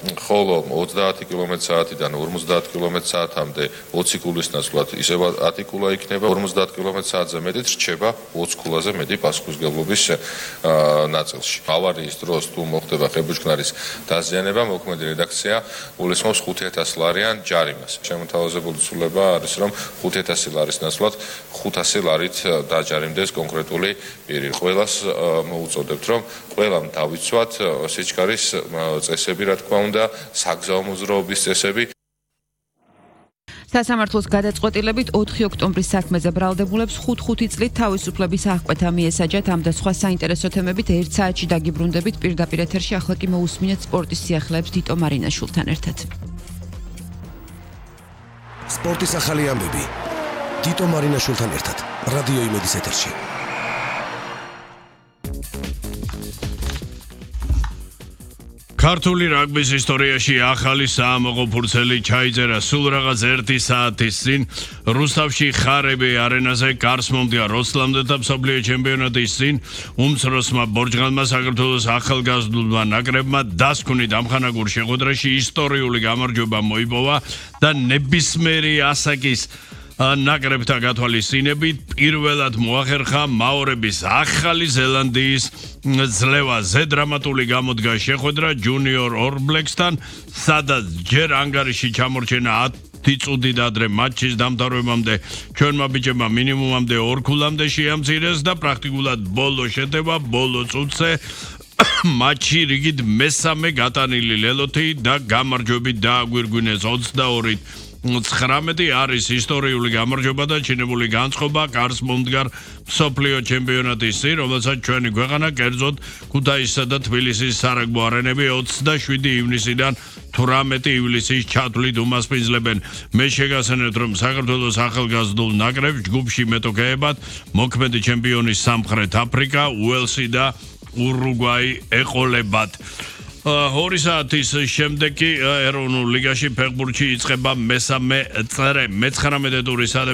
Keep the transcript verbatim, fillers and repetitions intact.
ხოლო ოცდაათი კილომეტრი საათიდან ორმოცდაათ კილომეტრი საათამდე ოცი კულის ნაცვლად ისევ ათი კულა იქნება, ორმოცდაათ კილომეტრი საათზე მეტიც რჩება ოცი კულაზე მეტი პასუხისმგებლობის ნაწილში. ავარიის დროს თუ მოხდება ხებუჩქნარის დაზიანება, მოქმედი რედაქცია გულისხმობს ხუთი ათასი ლარიან ჯარიმას. შემოთავაზებული ცვლილება არის, რომ ხუთი ათასი ლარის ნაცვლად ხუთასი ლარით დაჯარიმდეს კონკრეტული პირი. ყველას მოუწოდებთ, რომ ყველამ დავიცვათ სიჩქარის წესები, რა თქმა უნდა, საგზაო მოძრაობის წესები. სასამართლოს გადაწყვეტილებით ოთხი ოქტომბრის საქმეზე ბრალდებულებს ხუთ-ხუთი წლით თავისუფლების აღკვეთა მიესაჯათ. ამ და სხვა საინტერესო თემებით ერთ საათში დაგიბრუნდებით. პირდაპირ ეთერში ახლა კი მოусმინეთ სპორტის სიახლეებს დიტო მარინაშვილთან ერთად. სპორტის ახალი ამბები დიტო მარინაშვილთან ერთად რადიო იმედის ეთერში. ქართული რაგბის ისტორიაში ახალი საამოყო ფურცელი ჩაიწერა სულ რაღაც ერთი საათის წინ რუსთავში ხარები არენაზე გარს მომდია როსლამდეთა მსოფლიო ჩემპიონატის წინ უმცროსმა ბორჯღალმა საქართველოს ახალგაზრდულმა ნაკრებმა დასკვნით ამხანაგურ შეხვედრაში ისტორიული გამარჯვება მოიპოვა და ნებისმიერი ასაკის ნაკრებთა გათვალისწინებით პირველად მოახერხა მაორების ახალი ზელანდიის ძლევაზე დრამატული გამოდგა შეხვედრა ჯუნიორ ორბლექსთან, სადაც ჯერ ანგარიში ჩამორჩენა ათი წუთით ადრე მატჩის დამთავრებამდე ჩვენმა ბიჭებმა მინიმუმამდე ორ ქულამდე შეამცირეს და პრაქტიკულად ბოლო შეტევა ბოლო წუთზე მატჩი რიგით მესამე გატანილი ლელოთი და გამარჯვებით დააგვირგვინეს ოცდაორი ცხრამეტი არის ისტორიული გამარჯვება და ჩინებული განწყობა კარს მომდგარ მსოფლიო ჩემპიონატის წინ, რომელსაც ჩვენი ქვეყანა კერძოდ ქუთაისსა და თბილისის სარაგბო არენები ოცდაშვიდი ივნისიდან თვრამეტი ივლისის ჩათვლით უმასპინძლებენ. მე შეგახსენებთ, რომ საქართველოს ახალგაზრდულ ნაკრებს ჯგუფში მეტოქეებად მოქმედი ჩემპიონი სამხრეთ აფრიკა, უელსი და ურუგვაი ეყოლებათ. ორი საათის შემდეგ კი ეროვნულ ლიგაში ფეხბურთში იწყება მესამე წრე მეცხრამეტე ტურის